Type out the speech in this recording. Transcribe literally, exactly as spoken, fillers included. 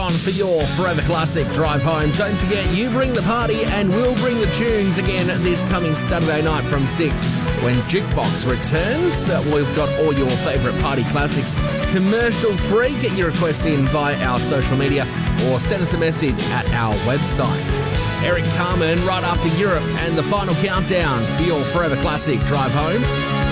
on for your Forever Classic drive home. Don't forget, you bring the party and we'll bring the tunes again this coming Saturday night from six when Jukebox returns. Uh, we've got all your favourite party classics commercial free. Get your requests in via our social media or send us a message at our website. Eric Carmen right after Europe and the final countdown for your Forever Classic drive home.